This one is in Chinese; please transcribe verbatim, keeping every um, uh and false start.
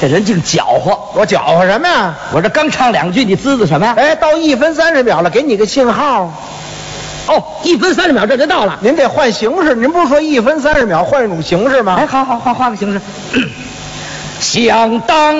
这人净搅和。 我搅和什么呀？ 我这刚唱两句，你滋滋什么呀？ 哎，到一分三十秒了，给你个信号。 哦，一分三十秒这就到了。 您得换形式，您不是说一分三十秒换一种形式吗？ 哎，好好好，换个形式。想当